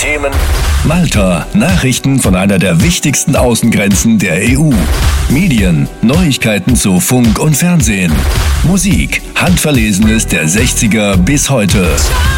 Themen. Malta, Nachrichten von einer der wichtigsten Außengrenzen der EU. Medien, Neuigkeiten zu Funk und Fernsehen. Musik, Handverlesenes der 60er bis heute.